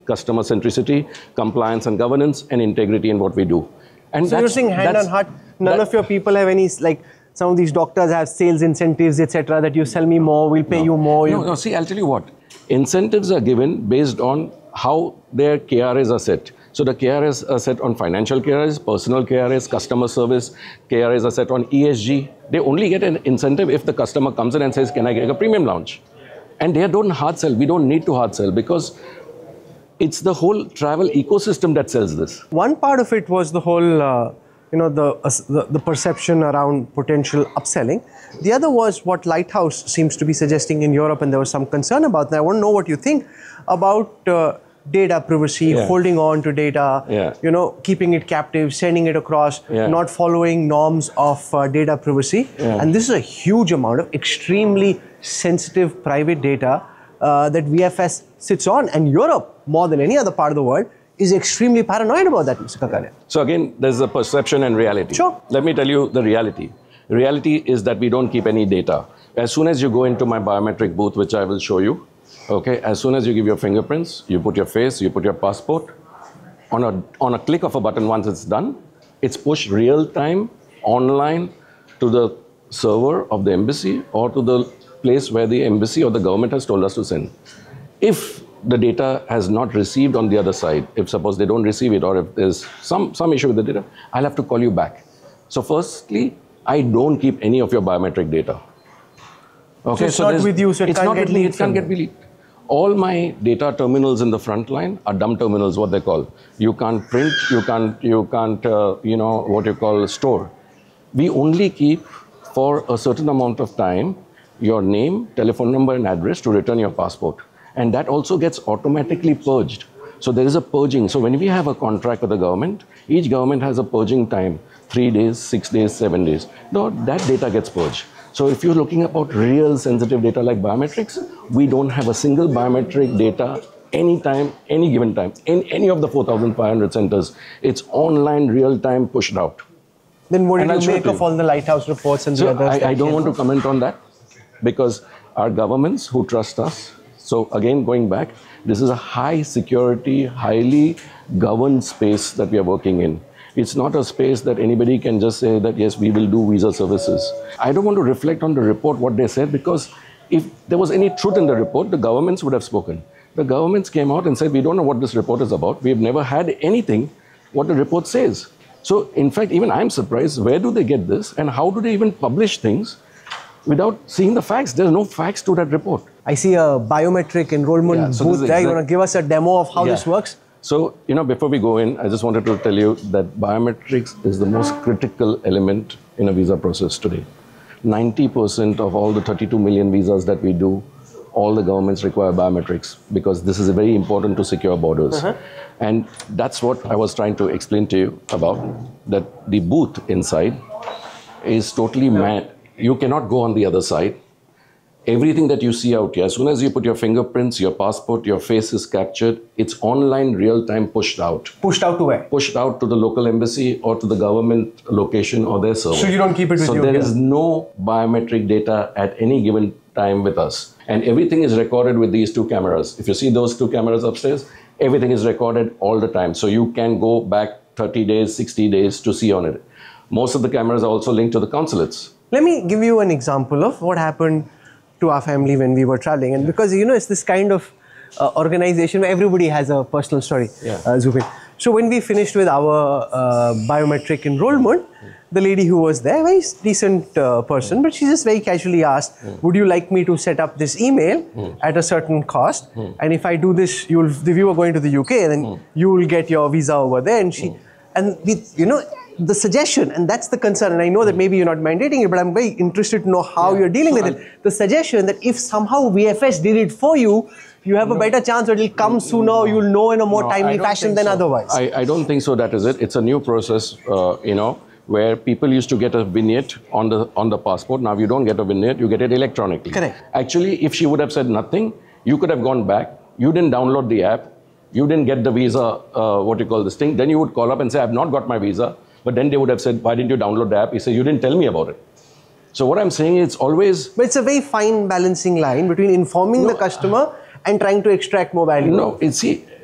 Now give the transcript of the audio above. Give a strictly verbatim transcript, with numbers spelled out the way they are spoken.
customer centricity, compliance and governance, and integrity in what we do. And so you're saying hand on heart, none that, of your people have any, like some of these doctors have sales incentives, et cetera, that you sell me more, we'll pay no, you more. No, no, see, I'll tell you what. Incentives are given based on how their K R As are set. So the K R As are set on financial K R As, personal K R As, customer service, K R As are set on E S G. They only get an incentive if the customer comes in and says, can I get a premium lounge? And they don't hard sell. We don't need to hard sell because it's the whole travel ecosystem that sells this. One part of it was the whole, uh, you know, the, uh, the the perception around potential upselling. The other was what Lighthouse seems to be suggesting in Europe, and there was some concern about that. I want to know what you think about uh, data privacy, yeah. holding on to data, yeah. you know, keeping it captive, sending it across, yeah. not following norms of uh, data privacy. Yeah. And this is a huge amount of extremely sensitive private data uh, that V F S sits on, and Europe, more than any other part of the world, is extremely paranoid about that, Mister Kakaria. So again, there's a perception and reality. Sure. Let me tell you the reality. Reality is that we don't keep any data. As soon as you go into my biometric booth, which I will show you, okay, as soon as you give your fingerprints, you put your face, you put your passport, on a, on a click of a button, once it's done, it's pushed real time, online, to the server of the embassy or to the place where the embassy or the government has told us to send. If the data has not received on the other side, if suppose they don't receive it or if there's some, some issue with the data, I'll have to call you back. So firstly, I don't keep any of your biometric data. Okay, so it's so not with you, so it it's can't not get with me, leaked. It can't get leaked. All my data terminals in the front line are dumb terminals, what they call. You can't print, you can't, you can't, uh, you know, what you call store. We only keep for a certain amount of time your name, telephone number and address to return your passport. And that also gets automatically purged. So there is a purging. So when we have a contract with the government, each government has a purging time, three days, six days, seven days. No, that data gets purged. So if you're looking about real sensitive data like biometrics, we don't have a single biometric data anytime, any given time, in any of the four thousand five hundred centers. It's online, real time, pushed out. Then what did you make of all the Lighthouse reports and so the others? I, I don't want to comment on that because our governments who trust us. So again, going back, this is a high security, highly governed space that we are working in. It's not a space that anybody can just say that, yes, we will do visa services. I don't want to reflect on the report, what they said, because if there was any truth in the report, the governments would have spoken. The governments came out and said, we don't know what this report is about. We've never had anything what the report says. So in fact, even I'm surprised, where do they get this? And how do they even publish things without seeing the facts? There's no facts to that report. I see a biometric enrollment yeah, so booth there. You want to give us a demo of how yeah. this works? So, you know, before we go in, I just wanted to tell you that biometrics is the most critical element in a visa process today. ninety percent of all the thirty-two million visas that we do, all the governments require biometrics because this is very important to secure borders. Uh-huh. And that's what I was trying to explain to you about, that the booth inside is totally mad. You cannot go on the other side. Everything that you see out here, as soon as you put your fingerprints, your passport, your face is captured, it's online, real-time, pushed out. Pushed out to where? Pushed out to the local embassy or to the government location or their server. So you don't keep it with so you? So there again? is no biometric data at any given time with us. And everything is recorded with these two cameras. If you see those two cameras upstairs, everything is recorded all the time. So you can go back thirty days, sixty days to see on it. Most of the cameras are also linked to the consulates. Let me give you an example of what happened to our family when we were traveling. And because, you know, it's this kind of uh, organization where everybody has a personal story, yeah. uh, Zubin. So when we finished with our uh, biometric enrollment, mm. the lady who was there, very decent uh, person, mm. but she just very casually asked, mm. would you like me to set up this email mm. at a certain cost? Mm. And if I do this, you'll, if you are going to the U K, then mm. you will get your visa over there. And she, mm. and we, you know, the suggestion, and that's the concern, and I know that maybe you're not mandating it, but I'm very interested to know how yeah. you're dealing so with I'll, it. The suggestion that if somehow V F S did it for you, you have no, a better chance that it'll come sooner, no, you'll know in a more no, timely fashion than so. otherwise. I, I don't think so, that is it. It's a new process, uh, you know, where people used to get a vignette on the, on the passport. Now you don't get a vignette, you get it electronically. Correct. Actually, if she would have said nothing, you could have gone back, you didn't download the app, you didn't get the visa, uh, what you call this thing, then you would call up and say, I've not got my visa. But then they would have said, why didn't you download the app? He said, you didn't tell me about it. So what I'm saying is it's always... But it's a very fine balancing line between informing no, the customer and trying to extract more value. No, it's, see,